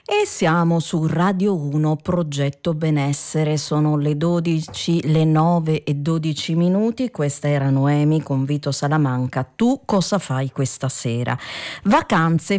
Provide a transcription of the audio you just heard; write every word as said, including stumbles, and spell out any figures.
E siamo su Radio uno, Progetto Benessere, sono le dodici, le nove e dodici minuti, questa era Noemi con Vito Salamanca. Tu cosa fai questa sera? Vacanze,